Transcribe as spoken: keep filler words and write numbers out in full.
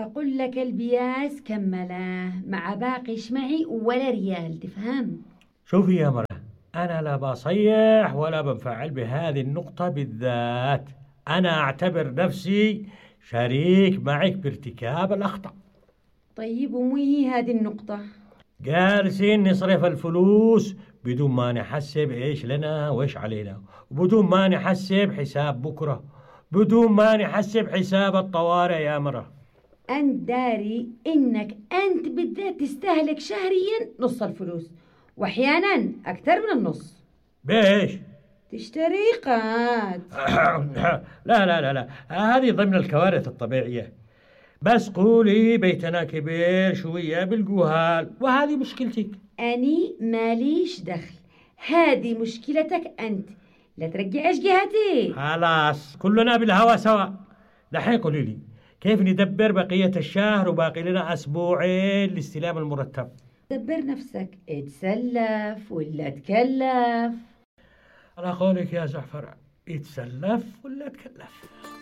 أقول لك البياس كملاه مع باقي شمعي ولا ريال، تفهم؟ شوفي يا مرة، أنا لا بصيح ولا بنفعل بهذه النقطة بالذات. أنا أعتبر نفسي شريك معك بارتكاب الأخطاء. طيب ومو هي هذه النقطة؟ جالسين نصرف الفلوس بدون ما نحسب إيش لنا وإيش علينا، وبدون ما نحسب حساب بكرة، بدون ما نحسب حساب الطوارئ يا مرة. أنت داري إنك أنت بالذات تستهلك شهريا نص الفلوس، وأحيانا أكثر من النص. بيش؟ تشتري قات. لا لا لا لا، هذه ضمن الكوارث الطبيعية. بس قولي بيتنا كبير شوية بالجوهال، وهذه مشكلتك. أني ماليش دخل، هذه مشكلتك أنت، لا ترجعش جهتي. خلاص كلنا بالهوا سوا. دحين قولي لي كيف ندبر بقية الشهر وباقي لنا أسبوعين لاستلام المرتب؟ دبر نفسك، اتسلف ولا تكلف. على قولك يا زعفر، يتسلف ولا تكلف.